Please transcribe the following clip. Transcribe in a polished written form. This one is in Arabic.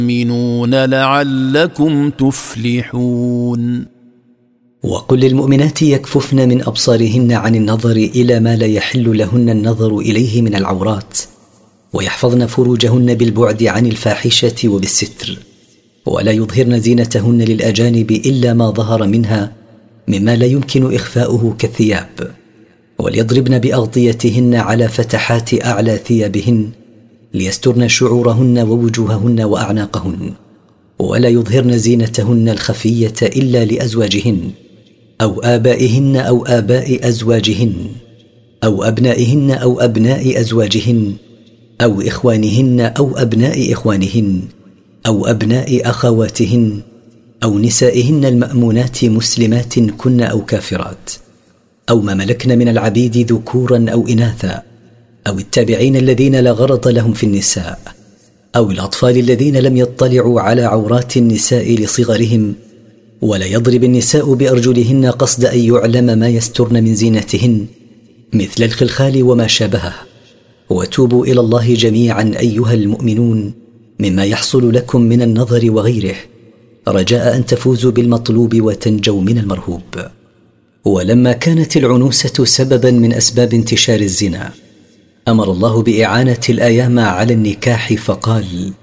تؤمنون لعلكم تفلحون. وقل للمؤمنات يكففن من أبصارهن عن النظر إلى ما لا يحل لهن النظر إليه من العورات، ويحفظن فروجهن بالبعد عن الفاحشة وبالستر، ولا يظهرن زينتهن للأجانب إلا ما ظهر منها مما لا يمكن إخفاؤه كالثياب، وليضربن بأغطيتهن على فتحات أعلى ثيابهن ليسترن شعورهن ووجوههن وأعناقهن، ولا يظهرن زينتهن الخفية إلا لأزواجهن أو آبائهن أو آباء أزواجهن أو أبنائهن أو أبناء أزواجهن أو إخوانهن أو أبناء إخوانهن أو أبناء أخواتهن أو نسائهن المأمونات مسلمات كن أو كافرات، أو ما ملكن من العبيد ذكورا أو إناثا، أو التابعين الذين لا غرض لهم في النساء، أو الأطفال الذين لم يطلعوا على عورات النساء لصغرهم. ولا يضرب النساء بأرجلهن قصد أن يعلم ما يسترن من زينتهن مثل الخلخال وما شابهه. وتوبوا إلى الله جميعا أيها المؤمنون مما يحصل لكم من النظر وغيره، رجاء أن تفوزوا بالمطلوب وتنجوا من المرهوب. ولما كانت العنوسة سببا من أسباب انتشار الزنا، أمر الله بإعانة الأيام على النكاح فقال: